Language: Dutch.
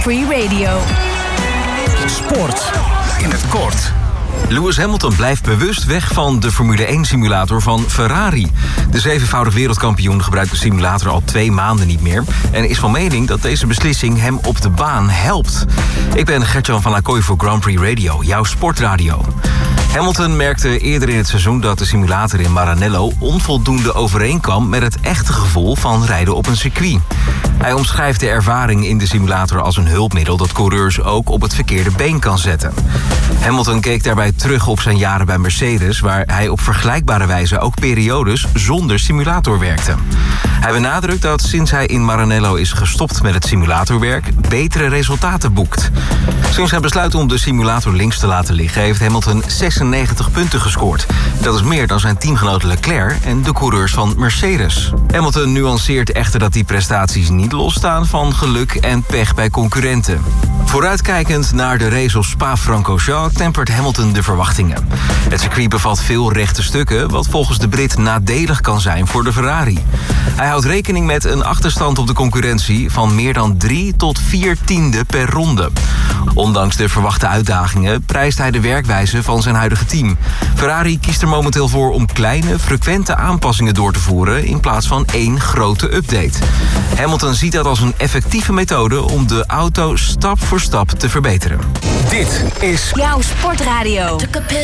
Free Radio. Sport in het kort. Lewis Hamilton blijft bewust weg van de Formule 1-simulator van Ferrari. De 7-voudig wereldkampioen gebruikt de simulator al 2 maanden niet meer... en is van mening dat deze beslissing hem op de baan helpt. Ik ben Gertjan van Accoy voor Grand Prix Radio, jouw sportradio. Hamilton merkte eerder in het seizoen dat de simulator in Maranello onvoldoende overeenkwam met het echte gevoel van rijden op een circuit. Hij omschrijft de ervaring in de simulator als een hulpmiddel dat coureurs ook op het verkeerde been kan zetten. Hamilton keek daarbij terug op zijn jaren bij Mercedes, waar hij op vergelijkbare wijze ook periodes zonder simulator werkte. Hij benadrukt dat sinds hij in Maranello is gestopt met het simulatorwerk betere resultaten boekt. Sinds zijn besluit om de simulator links te laten liggen heeft Hamilton 96 punten gescoord. Dat is meer dan zijn teamgenoot Leclerc en de coureurs van Mercedes. Hamilton nuanceert echter dat die prestaties niet losstaan van geluk en pech bij concurrenten. Vooruitkijkend naar de race op Spa-Francorchamps tempert Hamilton de verwachtingen. Het circuit bevat veel rechte stukken, wat volgens de Brit nadelig kan zijn voor de Ferrari. Hij houdt rekening met een achterstand op de concurrentie van meer dan 3 tot 4 tiende per ronde. Ondanks de verwachte uitdagingen prijst hij de werkwijze van zijn huidige team. Ferrari kiest er momenteel voor om kleine, frequente aanpassingen door te voeren in plaats van 1 grote update. Hamilton ziet dat als een effectieve methode om de auto stap voor stap te verbeteren. Dit is Jouw sportradio.